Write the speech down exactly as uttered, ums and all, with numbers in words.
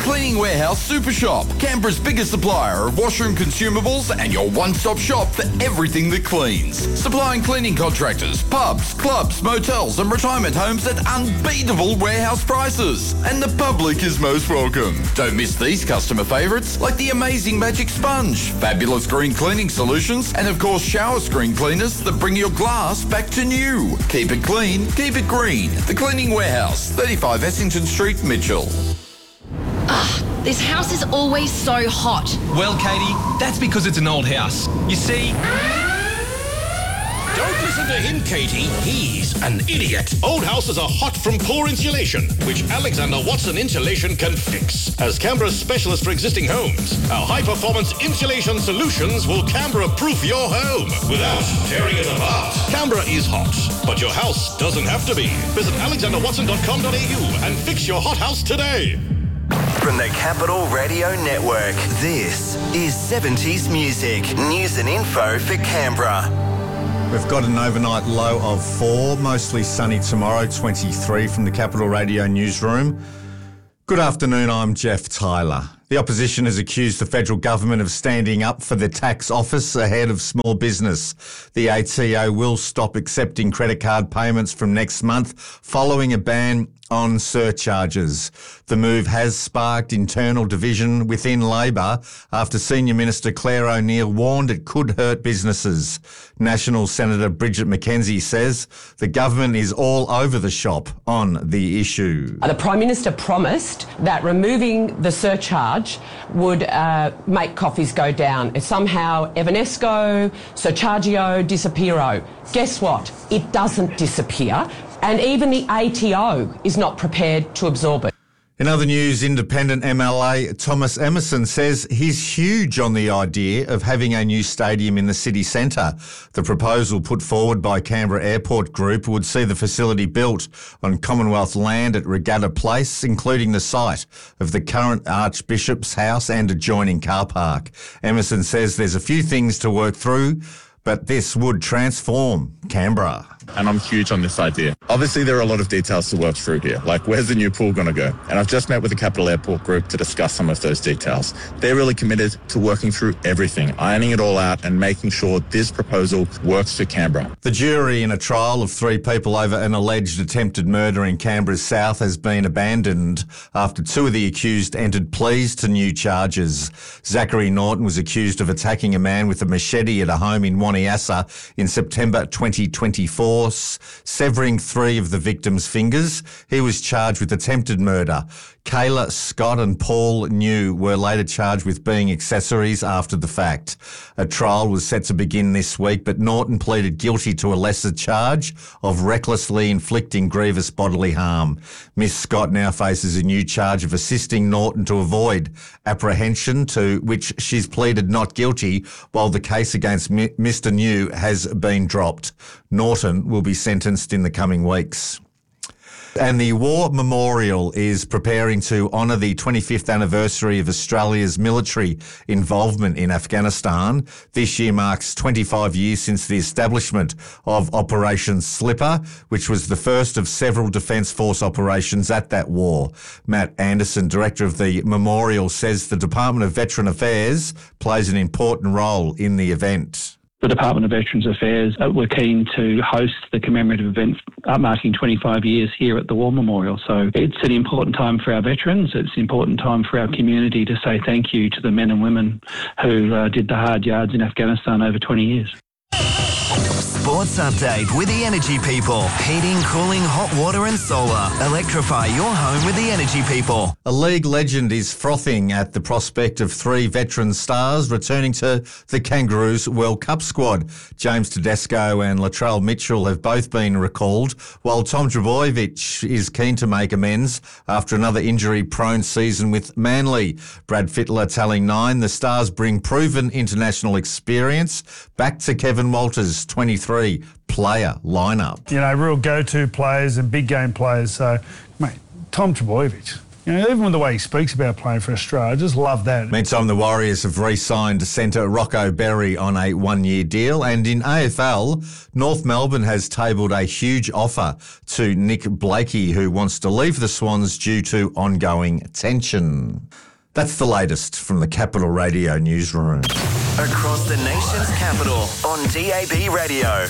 Cleaning Warehouse Super Shop, Canberra's biggest supplier of washroom consumables and your one-stop shop for everything that cleans. Supplying cleaning contractors, pubs, clubs, motels and retirement homes at unbeatable warehouse prices. And the public is most welcome. Don't miss these customer favourites like the amazing Magic Sponge, fabulous green cleaning solutions and of course shower screen cleaners that bring your glass back to new. Keep it clean, keep it green. The Cleaning Warehouse, thirty-five Essington Street, Mitchell. Ugh, this house is always so hot. Well, Katie, that's because it's an old house. You see... Don't listen to him, Katie. He's an idiot. Old houses are hot from poor insulation, which Alexander Watson Insulation can fix. As Canberra's specialist for existing homes, our high-performance insulation solutions will Canberra-proof your home without tearing it apart. Canberra is hot, but your house doesn't have to be. Visit alexander watson dot com dot a u and fix your hot house today. From the Capital Radio Network, this is seventies Music. News and info for Canberra. We've got an overnight low of four, mostly sunny tomorrow, twenty-three from the Capital Radio newsroom. Good afternoon, I'm Jeff Tyler. The opposition has accused the federal government of standing up for the tax office ahead of small business. The A T O will stop accepting credit card payments from next month following a ban on surcharges. The move has sparked internal division within Labor after Senior Minister Claire O'Neill warned it could hurt businesses. National Senator Bridget McKenzie says the government is all over the shop on the issue. The Prime Minister promised that removing the surcharge would uh, make coffees go down. Somehow Evanesco, Surchargio, disappearo. Guess what? It doesn't disappear. And even the A T O is not prepared to absorb it. In other news, independent M L A Thomas Emerson says he's huge on the idea of having a new stadium in the city centre. The proposal put forward by Canberra Airport Group would see the facility built on Commonwealth land at Regatta Place, including the site of the current Archbishop's house and adjoining car park. Emerson says there's a few things to work through, but this would transform Canberra. And I'm huge on this idea. Obviously, there are a lot of details to work through here, like where's the new pool going to go? And I've just met with the Capital Airport Group to discuss some of those details. They're really committed to working through everything, ironing it all out and making sure this proposal works for Canberra. The jury in a trial of three people over an alleged attempted murder in Canberra's south has been abandoned after two of the accused entered pleas to new charges. Zachary Norton was accused of attacking a man with a machete at a home in Waniassa in September twenty twenty-four, severing three of the victim's fingers. He was charged with attempted murder. Kayla Scott and Paul New were later charged with being accessories after the fact. A trial was set to begin this week, but Norton pleaded guilty to a lesser charge of recklessly inflicting grievous bodily harm. Miss Scott now faces a new charge of assisting Norton to avoid apprehension, to which she's pleaded not guilty, while the case against Mister New has been dropped. Norton will be sentenced in the coming weeks. And the War Memorial is preparing to honour the twenty-fifth anniversary of Australia's military involvement in Afghanistan. This year marks twenty-five years since the establishment of Operation Slipper, which was the first of several Defence Force operations at that war. Matt Anderson, director of the memorial, says the Department of Veteran Affairs plays an important role in the event. The Department of Veterans Affairs uh, were keen to host the commemorative event uh, marking twenty-five years here at the War Memorial. So it's an important time for our veterans. It's an important time for our community to say thank you to the men and women who uh, did the hard yards in Afghanistan over twenty years. Sports update with the Energy People. Heating, cooling, hot water and solar. Electrify your home with the Energy People. A league legend is frothing at the prospect of three veteran stars returning to the Kangaroos World Cup squad. James Tedesco and Latrell Mitchell have both been recalled, while Tom Trbojevic is keen to make amends after another injury-prone season with Manly. Brad Fittler telling Nine the Stars bring proven international experience back to Kevin Walters' twenty-three player lineup. You know, real go-to players and big game players. So, mate, Tom Trbojevic, You know, even with the way he speaks about playing for Australia, I just love that. Meantime, the Warriors have re-signed centre Rocco Berry on a one-year deal, and in A F L, North Melbourne has tabled a huge offer to Nick Blakey, who wants to leave the Swans due to ongoing tension. That's the latest from the Capital Radio newsroom. Across the nation's capital on D A B Radio.